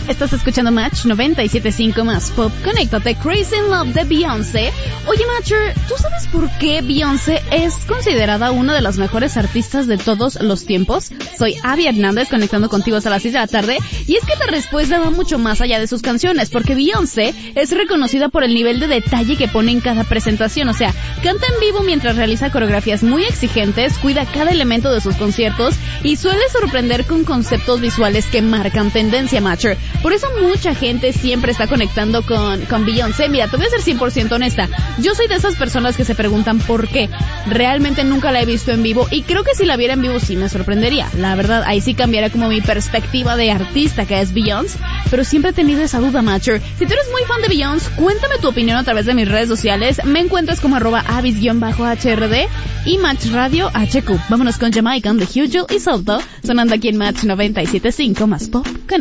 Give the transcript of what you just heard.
Estás escuchando Match 97.5 más Pop. Conéctate, Crazy in Love de Beyoncé. Oye, Matcher, ¿tú sabes por qué Beyoncé es considerada una de las mejores artistas de todos los tiempos? Soy Abby Hernández, conectando contigo hasta las 6 de la tarde. Y es que la respuesta va mucho más allá de sus canciones, porque Beyoncé es reconocida por el nivel de detalle que pone en cada presentación. O sea, canta en vivo mientras realiza coreografías muy exigentes, cuida cada elemento de sus conciertos y suele sorprender con conceptos visuales que marcan tendencia, Matcher. Por eso mucha gente siempre está conectando con Beyoncé. Mira, te voy a ser 100% honesta. Yo soy de esas personas que se preguntan por qué. Realmente nunca la he visto en vivo y creo que si la viera en vivo sí me sorprendería. La verdad, ahí sí cambiaría como mi perspectiva de artista que es Beyoncé. Pero siempre he tenido esa duda, Matcher. Si tú eres muy fan de Beyoncé, cuéntame tu opinión a través de mis redes sociales. Me encuentras como @avis_hrd y Match Radio HQ. Vámonos con Jamaican de Hugel y Salto, sonando aquí en Match 97.5 más Pop.